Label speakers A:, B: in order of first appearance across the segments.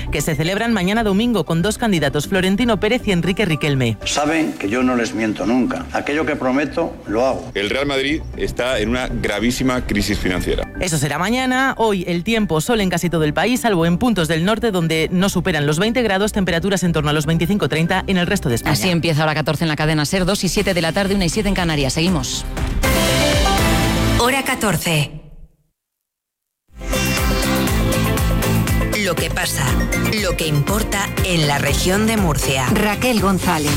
A: que se celebran mañana domingo con 2 candidatos, Florentino Pérez y Enrique Riquelme.
B: Saben que yo no les miento nunca. Aquello que prometo, lo hago.
C: El Real Madrid está en una gravísima crisis financiera.
A: Eso será mañana. Hoy el tiempo, sol en casi todo el país, salvo en puntos del norte donde no superan los 20 grados, temperaturas en torno a los 25-30 en el resto de España.
D: Así empieza hora 14 en la cadena SER, 2 y 7 de la tarde, 1 y 7 en Canarias. Seguimos.
E: Hora 14. Lo que pasa, lo que importa en la región de Murcia. Raquel González.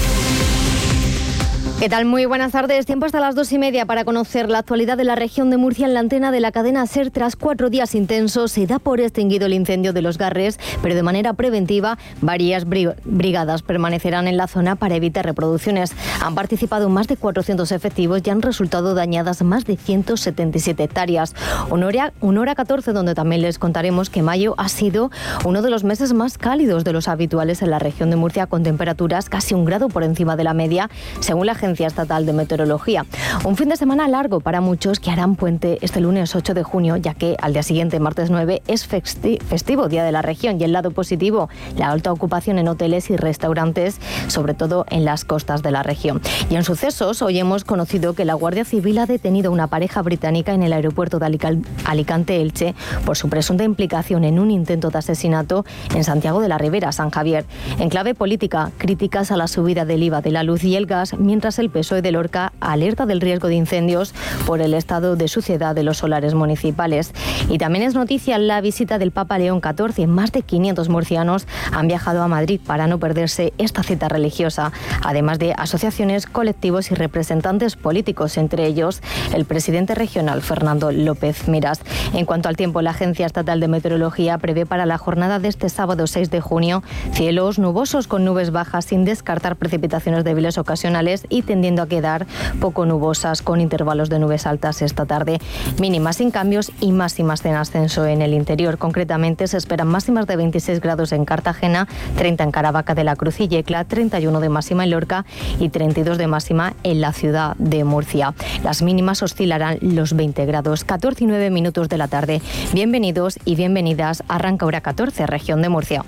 F: ¿Qué tal? Muy buenas tardes. Tiempo hasta las 2:30 para conocer la actualidad de la región de Murcia en la antena de la cadena SER. Tras 4 días intensos, se da por extinguido el incendio de Los Garres, pero de manera preventiva, varias brigadas permanecerán en la zona para evitar reproducciones. Han participado más de 400 efectivos y han resultado dañadas más de 177 hectáreas. Hora 14, donde también les contaremos que mayo ha sido uno de los meses más cálidos de los habituales en la región de Murcia, con temperaturas casi 1 grado por encima de la media, según la Agencia Estatal de Meteorología. Un fin de semana largo para muchos que harán puente este lunes 8 de junio, ya que al día siguiente, martes 9, es festivo, Día de la Región. Y el lado positivo, la alta ocupación en hoteles y restaurantes, sobre todo en las costas de la región. Y en sucesos, hoy hemos conocido que la Guardia Civil ha detenido a una pareja británica en el aeropuerto de Alicante-Elche por su presunta implicación en un intento de asesinato en Santiago de la Ribera, San Javier. En clave política, críticas a la subida del IVA de la luz y el gas, mientras el PSOE de Lorca alerta del riesgo de incendios por el estado de suciedad de los solares municipales. Y también es noticia la visita del Papa León XIV. Más de 500 murcianos han viajado a Madrid para no perderse esta cita religiosa, además de asociaciones, colectivos y representantes políticos, entre ellos el presidente regional Fernando López Miras. En cuanto al tiempo, la Agencia Estatal de Meteorología prevé para la jornada de este sábado 6 de junio cielos nubosos con nubes bajas, sin descartar precipitaciones débiles ocasionales, y tendiendo a quedar poco nubosas con intervalos de nubes altas esta tarde. Mínimas sin cambios y máximas en ascenso en el interior. Concretamente se esperan máximas de 26 grados en Cartagena, 30 en Caravaca de la Cruz y Yecla, 31 de máxima en Lorca y 32 de máxima en la ciudad de Murcia. Las mínimas oscilarán los 20 grados. 14 y 9 minutos de la tarde. Bienvenidos y bienvenidas. Arranca hora 14, región de Murcia.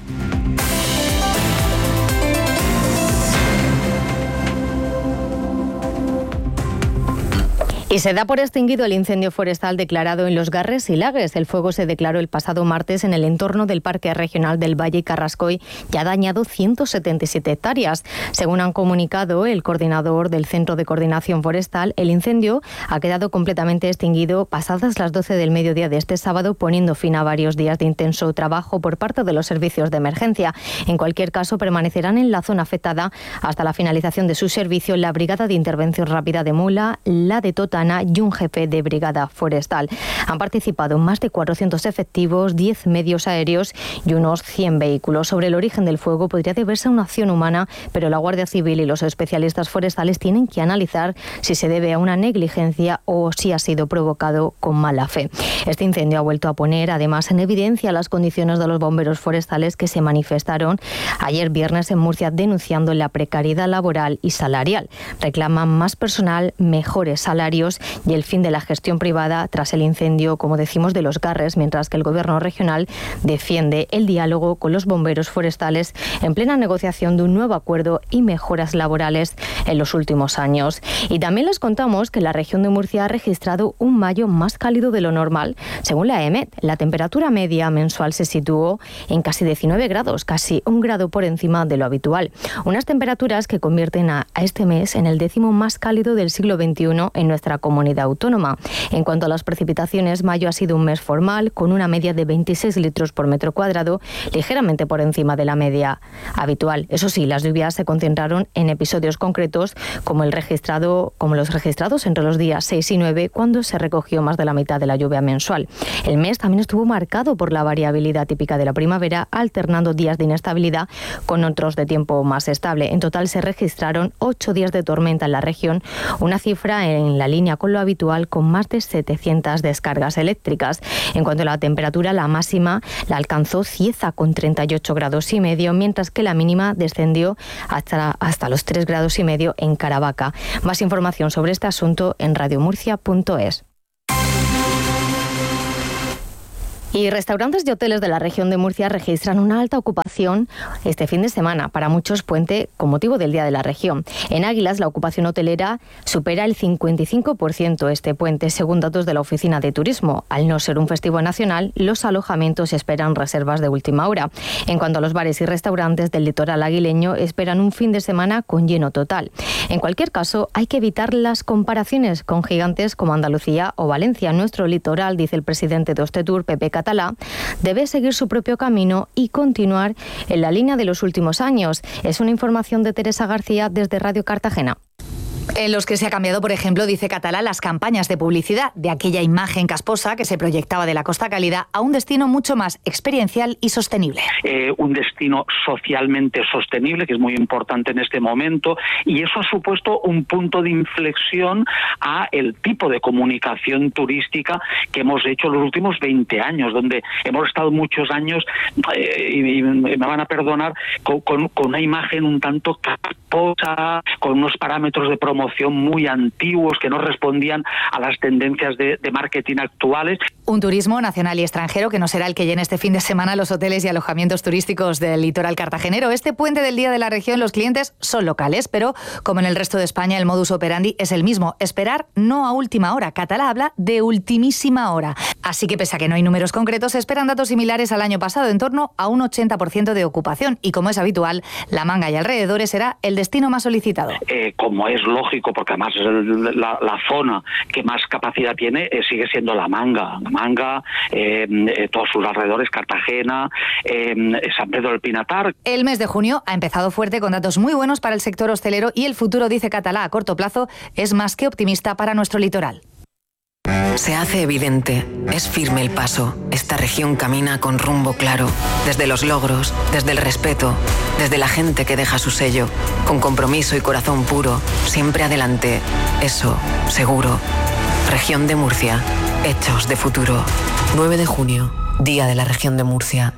F: Y se da por extinguido el incendio forestal declarado en Los Garres y Lagues. El fuego se declaró el pasado martes en el entorno del Parque Regional del Valle y Carrascoy y ha dañado 177 hectáreas. Según han comunicado el coordinador del Centro de Coordinación Forestal, el incendio ha quedado completamente extinguido pasadas las 12 del mediodía de este sábado, poniendo fin a varios días de intenso trabajo por parte de los servicios de emergencia. En cualquier caso, permanecerán en la zona afectada hasta la finalización de su servicio la Brigada de Intervención Rápida de Mula, la de Totana y un jefe de brigada forestal. Han participado más de 400 efectivos, 10 medios aéreos y unos 100 vehículos. Sobre el origen del fuego podría deberse a una acción humana, pero la Guardia Civil y los especialistas forestales tienen que analizar si se debe a una negligencia o si ha sido provocado con mala fe. Este incendio ha vuelto a poner además en evidencia las condiciones de los bomberos forestales que se manifestaron ayer viernes en Murcia denunciando la precariedad laboral y salarial. Reclaman más personal, mejores salarios y el fin de la gestión privada tras el incendio, como decimos, de Los Garres, mientras que el Gobierno regional defiende el diálogo con los bomberos forestales en plena negociación de un nuevo acuerdo y mejoras laborales en los últimos años. Y también les contamos que la región de Murcia ha registrado un mayo más cálido de lo normal. Según la EMET, la temperatura media mensual se situó en casi 19 grados, casi 1 grado por encima de lo habitual. Unas temperaturas que convierten a este mes en el 10º más cálido del siglo XXI en nuestra comunidad autónoma. En cuanto a las precipitaciones, mayo ha sido un mes formal, con una media de 26 litros por metro cuadrado, ligeramente por encima de la media habitual. Eso sí, las lluvias se concentraron en episodios concretos, como los registrados entre los días 6 y 9, cuando se recogió más de la mitad de la lluvia mensual. El mes también estuvo marcado por la variabilidad típica de la primavera, alternando días de inestabilidad con otros de tiempo más estable. En total se registraron 8 días de tormenta en la región, una cifra en la línea con lo habitual, con más de 700 descargas eléctricas. En cuanto a la temperatura, la máxima la alcanzó Cieza con 38 grados y medio, mientras que la mínima descendió hasta los 3 grados y medio en Caravaca. Más información sobre este asunto en radiomurcia.es. Y restaurantes y hoteles de la región de Murcia registran una alta ocupación este fin de semana, para muchos puente con motivo del Día de la Región. En Águilas, la ocupación hotelera supera el 55% este puente, según datos de la Oficina de Turismo. Al no ser un festivo nacional, los alojamientos esperan reservas de última hora. En cuanto a los bares y restaurantes del litoral aguileño, esperan un fin de semana con lleno total. En cualquier caso, hay que evitar las comparaciones con gigantes como Andalucía o Valencia. Nuestro litoral, dice el presidente de Ostetur, Pepe Catalá, debe seguir su propio camino y continuar en la línea de los últimos años. Es una información de Teresa García desde Radio Cartagena.
G: En los que se ha cambiado, por ejemplo, dice Catalá, las campañas de publicidad de aquella imagen casposa que se proyectaba de la Costa Cálida a un destino mucho más experiencial y sostenible.
H: Un destino socialmente sostenible, que es muy importante en este momento, y eso ha supuesto un punto de inflexión a el tipo de comunicación turística que hemos hecho en los últimos 20 años, donde hemos estado muchos años, y me van a perdonar, con una imagen un tanto casposa, con unos parámetros de promoción muy antiguos que no respondían a las tendencias de marketing actuales.
G: Un turismo nacional y extranjero que no será el que llene este fin de semana los hoteles y alojamientos turísticos del litoral cartagenero. Este puente del Día de la Región, los clientes son locales, pero como en el resto de España, el modus operandi es el mismo: esperar no a última hora. Catalá habla de ultimísima hora. Así que, pese a que no hay números concretos, se esperan datos similares al año pasado, en torno a un 80% de ocupación. Y como es habitual, La Manga y alrededores será el destino más solicitado.
H: Como es lógico, porque además es la zona que más capacidad tiene, sigue siendo La Manga. La Manga, todos sus alrededores, Cartagena, San Pedro del Pinatar.
G: El mes de junio ha empezado fuerte, con datos muy buenos para el sector hostelero, y el futuro, dice Catalá, a corto plazo es más que optimista para nuestro litoral.
E: Se hace evidente, es firme el paso. Esta región camina con rumbo claro, desde los logros, desde el respeto, desde la gente que deja su sello, con compromiso y corazón puro, siempre adelante. Eso, seguro. Región de Murcia, hechos de futuro. 9 de junio, Día de la Región de Murcia.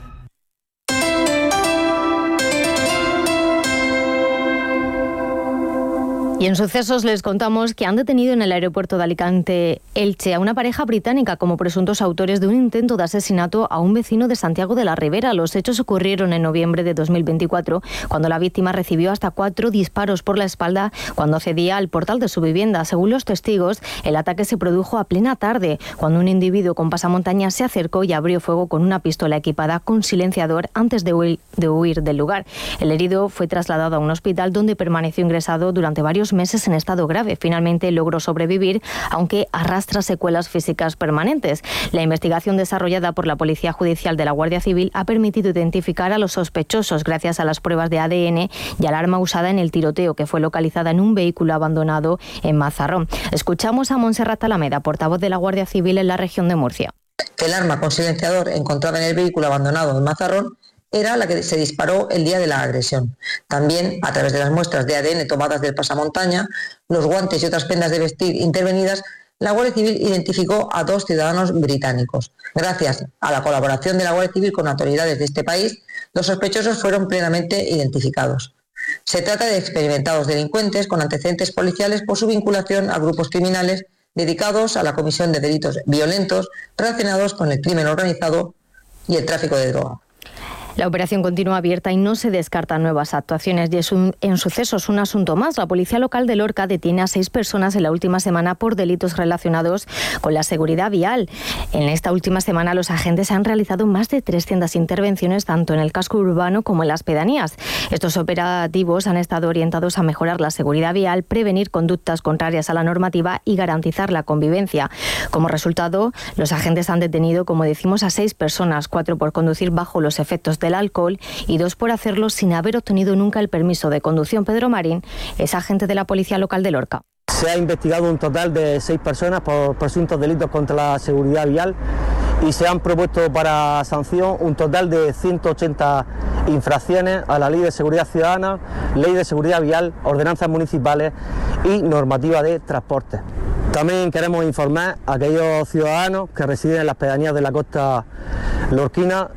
F: Y en sucesos les contamos que han detenido en el aeropuerto de Alicante, Elche, a una pareja británica como presuntos autores de un intento de asesinato a un vecino de Santiago de la Ribera. Los hechos ocurrieron en noviembre de 2024, cuando la víctima recibió hasta 4 disparos por la espalda cuando accedía al portal de su vivienda. Según los testigos, el ataque se produjo a plena tarde, cuando un individuo con pasamontañas se acercó y abrió fuego con una pistola equipada con silenciador antes de huir del lugar. El herido fue trasladado a un hospital donde permaneció ingresado durante varios meses en estado grave. Finalmente logró sobrevivir, aunque arrastra secuelas físicas permanentes. La investigación desarrollada por la Policía Judicial de la Guardia Civil ha permitido identificar a los sospechosos gracias a las pruebas de ADN y al arma usada en el tiroteo, que fue localizada en un vehículo abandonado en Mazarrón. Escuchamos a Montserrat Alameda, portavoz de la Guardia Civil en la región de Murcia.
I: El arma con silenciador encontrada en el vehículo abandonado en Mazarrón era la que se disparó el día de la agresión. También, a través de las muestras de ADN tomadas del pasamontaña, los guantes y otras prendas de vestir intervenidas, la Guardia Civil identificó a 2 ciudadanos británicos. Gracias a la colaboración de la Guardia Civil con autoridades de este país, los sospechosos fueron plenamente identificados. Se trata de experimentados delincuentes con antecedentes policiales por su vinculación a grupos criminales dedicados a la comisión de delitos violentos relacionados con el crimen organizado y el tráfico de droga.
F: La operación continúa abierta y no se descartan nuevas actuaciones. Y es en sucesos un asunto más. La Policía Local de Lorca detiene a 6 personas en la última semana por delitos relacionados con la seguridad vial. En esta última semana los agentes han realizado más de 300 intervenciones tanto en el casco urbano como en las pedanías. Estos operativos han estado orientados a mejorar la seguridad vial, prevenir conductas contrarias a la normativa y garantizar la convivencia. Como resultado, los agentes han detenido, como decimos, a 6 personas, 4 por conducir bajo los efectos del alcohol y 2 por hacerlo sin haber obtenido nunca el permiso de conducción. Pedro Marín es agente de la Policía Local de Lorca.
J: Se ha investigado un total de 6 personas por presuntos delitos contra la seguridad vial y se han propuesto para sanción un total de 180 infracciones a la Ley de Seguridad Ciudadana, Ley de Seguridad Vial, ordenanzas municipales y normativa de transporte. También queremos informar a aquellos ciudadanos que residen en las pedanías de la costa lorquina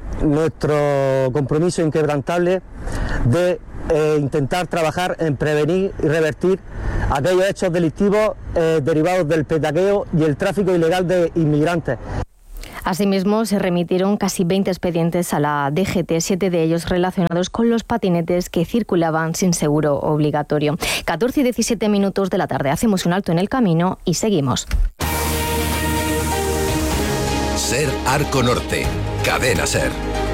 J: nuestro compromiso inquebrantable de intentar trabajar en prevenir y revertir aquellos hechos delictivos derivados del petaqueo y el tráfico ilegal de inmigrantes.
F: Asimismo, se remitieron casi 20 expedientes a la DGT, 7 de ellos relacionados con los patinetes que circulaban sin seguro obligatorio. 14 y 17 minutos de la tarde. Hacemos un alto en el camino y seguimos.
K: Ser Arco Norte, Cadena Ser.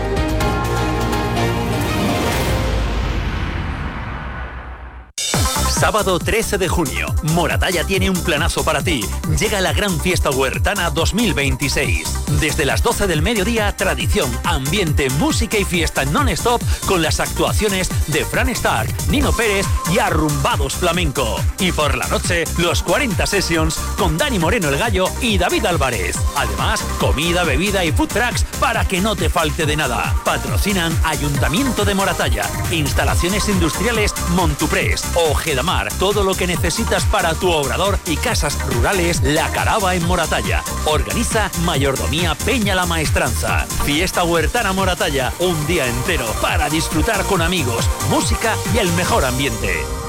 L: Sábado 13 de junio, Moratalla tiene un planazo para ti. Llega la Gran Fiesta Huertana 2026. Desde las 12 del mediodía, tradición, ambiente, música y fiesta non-stop con las actuaciones de Fran Stark, Nino Pérez y Arrumbados Flamenco. Y por la noche, los 40 Sessions con Dani Moreno el Gallo y David Álvarez. Además, comida, bebida y food trucks para que no te falte de nada. Patrocinan Ayuntamiento de Moratalla, Instalaciones Industriales Montuprés, Ojedamar. Todo lo que necesitas para tu obrador y casas rurales, La Carava en Moratalla. Organiza Mayordomía Peña la Maestranza. Fiesta Huertana Moratalla, un día entero para disfrutar con amigos, música y el mejor ambiente.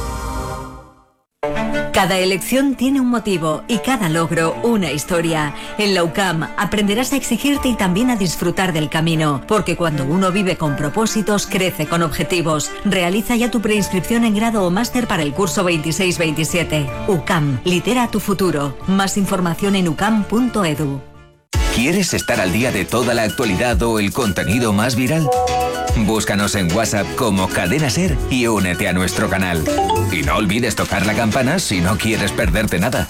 M: Cada elección tiene un motivo y cada logro una historia. En la UCAM aprenderás a exigirte y también a disfrutar del camino, porque cuando uno vive con propósitos, crece con objetivos. Realiza ya tu preinscripción en grado o máster para el curso 26-27. UCAM, lidera tu futuro. Más información en ucam.edu.
N: ¿Quieres estar al día de toda la actualidad o el contenido más viral? Búscanos en WhatsApp como Cadena Ser y únete a nuestro canal. Y no olvides tocar la campana si no quieres perderte nada.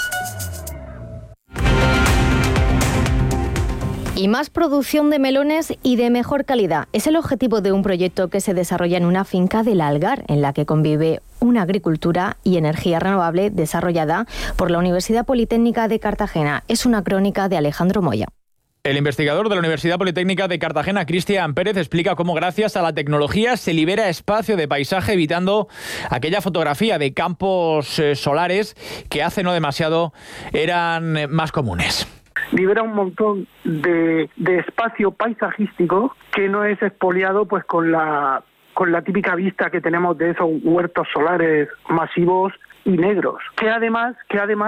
F: Y más producción de melones y de mejor calidad. Es el objetivo de un proyecto que se desarrolla en una finca del Algar, en la que convive una agricultura y energía renovable desarrollada por la Universidad Politécnica de Cartagena. Es una crónica de Alejandro Moya.
O: El investigador de la Universidad Politécnica de Cartagena, Cristian Pérez, explica cómo gracias a la tecnología se libera espacio de paisaje, evitando aquella fotografía de campos solares que hace no demasiado eran más comunes.
P: Libera un montón de espacio paisajístico que no es expoliado pues con la típica vista que tenemos de esos huertos solares masivos y negros, que además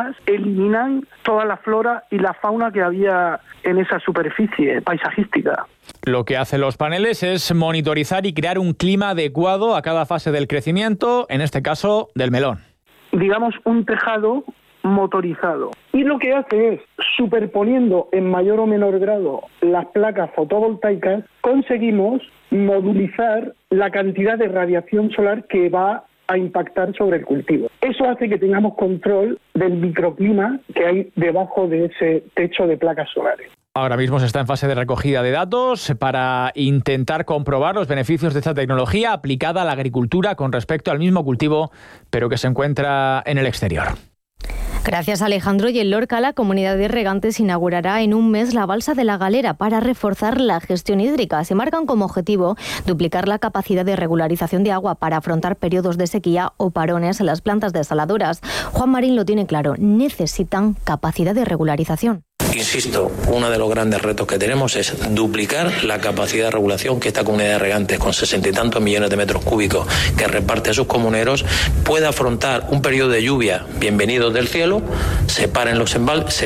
P: eliminan toda la flora y la fauna que había en esa superficie paisajística.
O: Lo que hacen los paneles es monitorizar y crear un clima adecuado a cada fase del crecimiento, en este caso del melón.
P: Digamos un tejado motorizado. Y lo que hace es, superponiendo en mayor o menor grado las placas fotovoltaicas, conseguimos modulizar la cantidad de radiación solar que va a impactar sobre el cultivo. Eso hace que tengamos control del microclima que hay debajo de ese techo de placas solares.
O: Ahora mismo se está en fase de recogida de datos para intentar comprobar los beneficios de esta tecnología aplicada a la agricultura con respecto al mismo cultivo, pero que se encuentra en el exterior.
F: Gracias, Alejandro. Y en Lorca, la comunidad de regantes inaugurará en un mes la balsa de la Galera para reforzar la gestión hídrica. Se marcan como objetivo duplicar la capacidad de regularización de agua para afrontar periodos de sequía o parones en las plantas desaladoras. Juan Marín lo tiene claro, necesitan capacidad de regularización.
Q: Insisto, uno de los grandes retos que tenemos es duplicar la capacidad de regulación que esta comunidad de regantes, con 60 y tantos millones de metros cúbicos que reparte a sus comuneros, pueda afrontar un periodo de lluvia bienvenido del cielo, separen los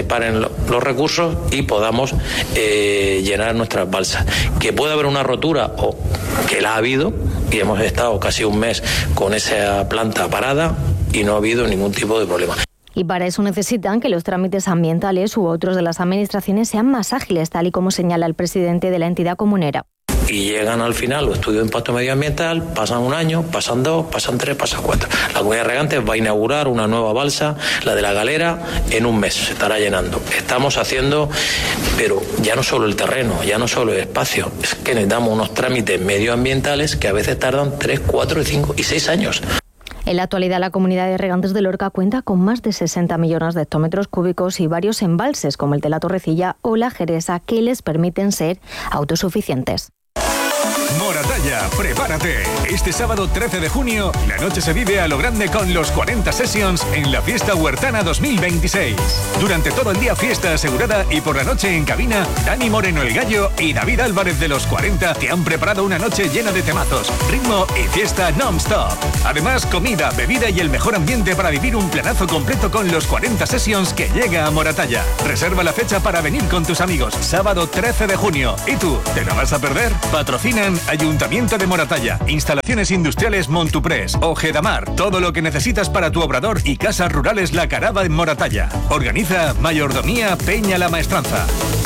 Q: los recursos y podamos llenar nuestras balsas. Que pueda haber una rotura, o que la ha habido, y hemos estado casi un mes con esa planta parada y no ha habido ningún tipo de problema.
F: Y para eso necesitan que los trámites ambientales u otros de las administraciones sean más ágiles, tal y como señala el presidente de la entidad comunera.
Q: Y llegan al final los estudios de impacto medioambiental, pasan un año, pasan 2, pasan 3, pasan 4. La comunidad de regantes va a inaugurar una nueva balsa, la de la Galera, en un mes, se estará llenando. Estamos haciendo, pero ya no solo el terreno, ya no solo el espacio, es que necesitamos unos trámites medioambientales que a veces tardan 3, 4, 5 y 6 años.
F: En la actualidad, la comunidad de regantes de Lorca cuenta con más de 60 millones de hectómetros cúbicos y varios embalses, como el de la Torrecilla o la Jeresa, que les permiten ser autosuficientes.
K: Moratalla
R: Moratalla, prepárate. Este sábado 13 de junio, la noche se vive a lo grande con los 40 Sessions en la Fiesta Huertana 2026. Durante todo el día fiesta asegurada y por la noche en cabina, Dani Moreno el Gallo y David Álvarez de los 40 te han preparado una noche llena de temazos, ritmo y fiesta non-stop. Además, comida, bebida y el mejor ambiente para vivir un planazo completo con los 40 Sessions que llega a Moratalla. Reserva la fecha para venir con tus amigos. Sábado 13 de junio. ¿Y tú? ¿Te la vas a perder? Patrocinan Ayuntamiento de Moratalla, Instalaciones Industriales Montuprés, Ojedamar, todo lo que necesitas para tu obrador y casas rurales La Carava en Moratalla. Organiza Mayordomía Peña La Maestranza.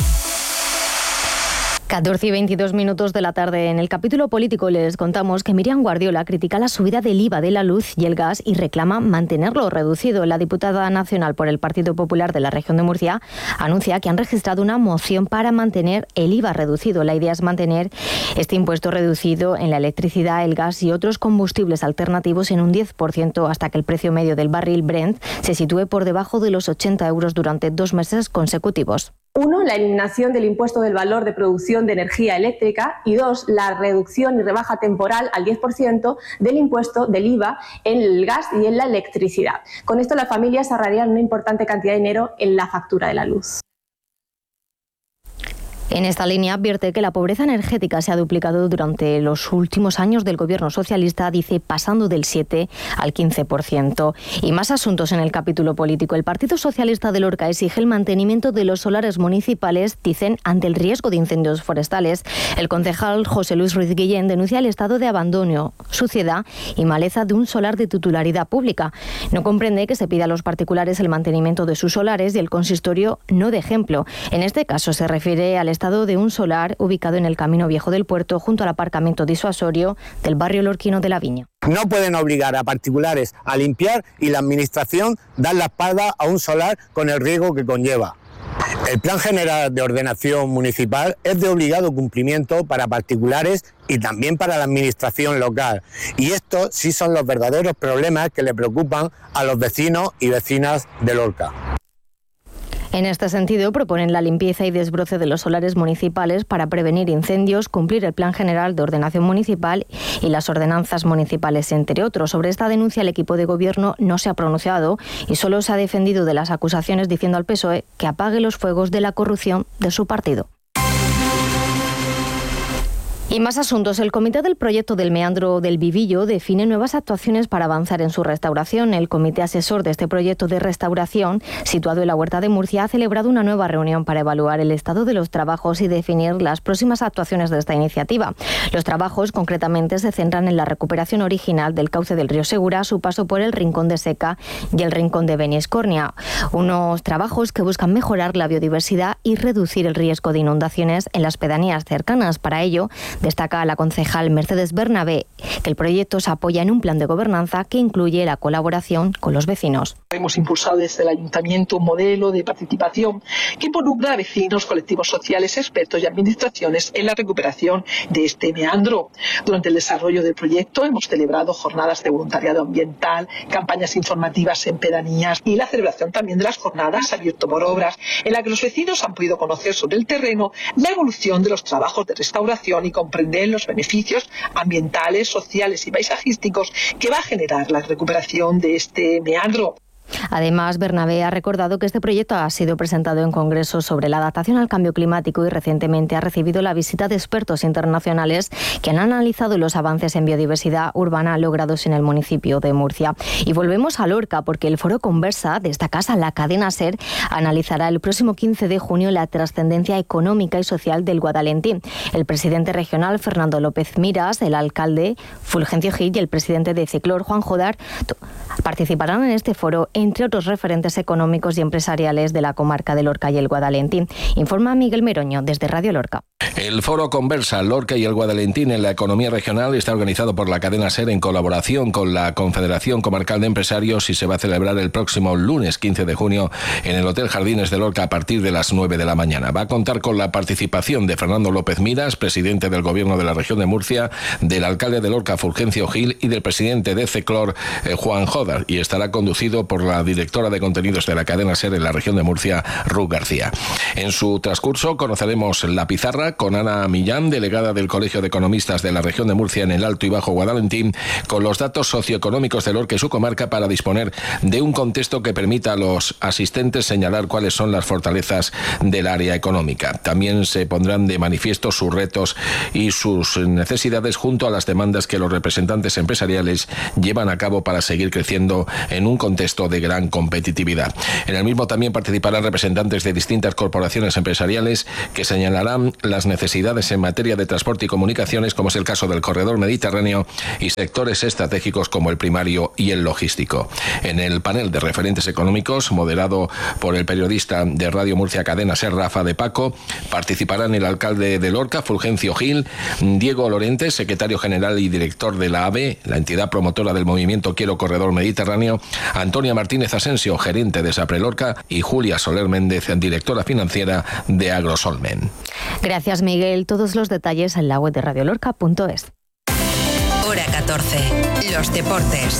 F: 14 y 22 minutos de la tarde. En el capítulo político les contamos que Míriam Guardiola critica la subida del IVA de la luz y el gas y reclama mantenerlo reducido. La diputada nacional por el Partido Popular de la región de Murcia anuncia que han registrado una moción para mantener el IVA reducido. La idea es mantener este impuesto reducido en la electricidad, el gas y otros combustibles alternativos en un 10% hasta que el precio medio del barril Brent se sitúe por debajo de los 80 euros durante 2 meses consecutivos.
S: 1. La eliminación del impuesto del valor de producción de energía eléctrica y 2. La reducción y rebaja temporal al 10% del impuesto del IVA en el gas y en la electricidad. Con esto las familias ahorrarían una importante cantidad de dinero en la factura de la luz.
F: En esta línea advierte que la pobreza energética se ha duplicado durante los últimos años del gobierno socialista, dice, pasando del 7 al 15%. Y más asuntos en el capítulo político. El Partido Socialista de Lorca exige el mantenimiento de los solares municipales, dicen, ante el riesgo de incendios forestales. El concejal José Luis Ruiz Guillén denuncia el estado de abandono, suciedad y maleza de un solar de titularidad pública. No comprende que se pida a los particulares el mantenimiento de sus solares y el consistorio no de ejemplo. En este caso se refiere al estado de un solar ubicado en el Camino Viejo del Puerto, junto al aparcamiento disuasorio del barrio lorquino de La Viña.
T: No pueden obligar a particulares a limpiar y la administración dar la espalda a un solar con el riesgo que conlleva. El Plan General de Ordenación Municipal es de obligado cumplimiento para particulares y también para la administración local. Y estos sí son los verdaderos problemas que le preocupan a los vecinos y vecinas de Lorca.
F: En este sentido, proponen la limpieza y desbroce de los solares municipales para prevenir incendios, cumplir el Plan General de Ordenación Municipal y las ordenanzas municipales, entre otros. Sobre esta denuncia, el equipo de gobierno no se ha pronunciado y solo se ha defendido de las acusaciones, diciendo al PSOE que apague los fuegos de la corrupción de su partido. Y más asuntos. El Comité del Proyecto del Meandro del Vivillo define nuevas actuaciones para avanzar en su restauración. El comité asesor de este proyecto de restauración, situado en la Huerta de Murcia, ha celebrado una nueva reunión para evaluar el estado de los trabajos y definir las próximas actuaciones de esta iniciativa. Los trabajos, concretamente, se centran en la recuperación original del cauce del río Segura a su paso por el Rincón de Seca y el Rincón de Beniescornia. Unos trabajos que buscan mejorar la biodiversidad y reducir el riesgo de inundaciones en las pedanías cercanas. Para ello, destaca la concejal Mercedes Bernabé que el proyecto se apoya en un plan de gobernanza que incluye la colaboración con los vecinos.
U: Hemos impulsado desde el Ayuntamiento un modelo de participación que involucra a vecinos, colectivos sociales, expertos y administraciones en la recuperación de este meandro. Durante el desarrollo del proyecto hemos celebrado jornadas de voluntariado ambiental, campañas informativas en pedanías y la celebración también de las jornadas abierto por obras, en la que los vecinos han podido conocer sobre el terreno la evolución de los trabajos de restauración y comprender los beneficios ambientales, sociales y paisajísticos que va a generar la recuperación de este meandro.
F: Además, Bernabé ha recordado que este proyecto ha sido presentado en congresos sobre la adaptación al cambio climático y recientemente ha recibido la visita de expertos internacionales que han analizado los avances en biodiversidad urbana logrados en el municipio de Murcia. Y volvemos a Lorca porque el Foro Conversa de esta casa, la cadena SER, analizará el próximo 15 de junio la trascendencia económica y social del Guadalentín. El presidente regional, Fernando López Miras, el alcalde, Fulgencio Gil, y el presidente de Ciclor, Juan Jodar, participarán en este foro, entre otros referentes económicos y empresariales de la comarca de Lorca y el Guadalentín. Informa Miguel Meroño desde Radio Lorca.
V: El Foro Conversa Lorca y el Guadalentín en la economía regional está organizado por la cadena SER en colaboración con la Confederación Comarcal de Empresarios y se va a celebrar el próximo lunes 15 de junio en el Hotel Jardines de Lorca a partir de las 9 de la mañana. Va a contar con la participación de Fernando López Miras, presidente del Gobierno de la región de Murcia, del alcalde de Lorca, Fulgencio Gil, y del presidente de Ceclor, Juan Jodar, y estará conducido por la directora de contenidos de la cadena SER en la región de Murcia, Ruth García. En su transcurso conoceremos la pizarra con Ana Millán, delegada del Colegio de Economistas de la región de Murcia en el Alto y Bajo Guadalentín, con los datos socioeconómicos de Lorca y su comarca para disponer de un contexto que permita a los asistentes señalar cuáles son las fortalezas del área económica. También se pondrán de manifiesto sus retos y sus necesidades junto a las demandas que los representantes empresariales llevan a cabo para seguir creciendo en un contexto de gran competitividad. En el mismo también participarán representantes de distintas corporaciones empresariales que señalarán las necesidades en materia de transporte y comunicaciones, como es el caso del corredor mediterráneo, y sectores estratégicos como el primario y el logístico. En el panel de referentes económicos, moderado por el periodista de Radio Murcia Cadena SER, Rafa de Paco, participarán el alcalde de Lorca, Fulgencio Gil, Diego Lorente, secretario general y director de la AVE, la entidad promotora del movimiento Quiero Corredor Mediterráneo, Antonia Martínez Asensio, gerente de SAPRE Lorca, y Julia Soler Méndez, directora financiera de Agrosolmen.
F: Gracias, Miguel. Todos los detalles en la web de radiolorca.es.
B: Hora 14. Los deportes.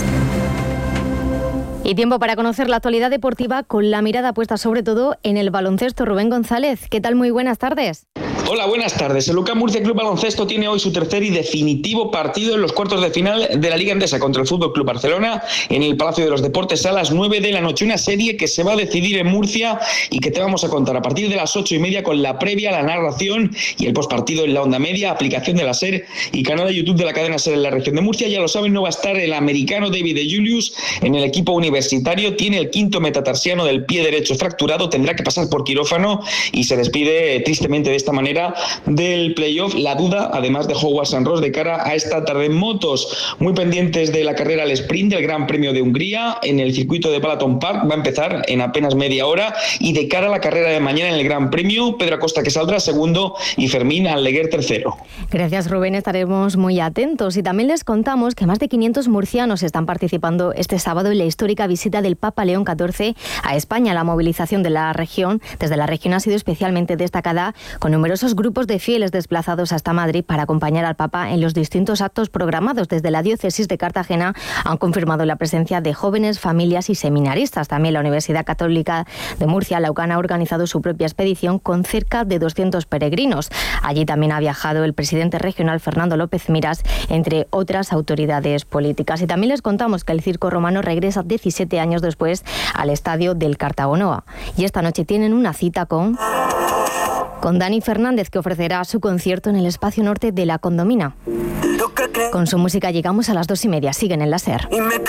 F: Y tiempo para conocer la actualidad deportiva con la mirada puesta sobre todo en el baloncesto. Rubén González, ¿qué tal? Muy buenas tardes.
C: Hola, buenas tardes. El UCAM Murcia Club Baloncesto tiene hoy su tercer y definitivo partido en los cuartos de final de la Liga Endesa contra el Fútbol Club Barcelona en el Palacio de los Deportes a las 9 de la noche. Una serie que se va a decidir en Murcia y que te vamos a contar a partir de las 8:30 con la previa, la narración y el postpartido en la onda media, aplicación de la SER y canal de YouTube de la cadena SER en la región de Murcia. Ya lo saben, no va a estar el americano David de Julius en el equipo universitario. Tiene el quinto metatarsiano del pie derecho fracturado, tendrá que pasar por quirófano y se despide tristemente de esta manera del playoff. La duda, además de Howard San Ross, de cara a esta tarde. En motos, muy pendientes de la carrera al sprint del Gran Premio de Hungría en el circuito de Balaton Park. Va a empezar en apenas media hora. Y de cara a la carrera de mañana en el Gran Premio, Pedro Acosta, que saldrá segundo, y Fermín Alleguer tercero.
F: Gracias, Rubén. Estaremos muy atentos. Y también les contamos que más de 500 murcianos están participando este sábado en la histórica visita del Papa León XIV a España. La movilización de la región, desde la región, ha sido especialmente destacada, con numerosos grupos de fieles desplazados hasta Madrid para acompañar al Papa en los distintos actos programados. Desde la diócesis de Cartagena han confirmado la presencia de jóvenes, familias y seminaristas. También la Universidad Católica de Murcia, la UCAM, ha organizado su propia expedición con cerca de 200 peregrinos. Allí también ha viajado el presidente regional Fernando López Miras, entre otras autoridades políticas. Y también les contamos que el circo romano regresa 17 años después al estadio del Cartagonoa. Y esta noche tienen una cita con Dani Fernández, que ofrecerá su concierto en el espacio norte de La Condomina. Con su música llegamos a las 2:30. Siguen en la SER.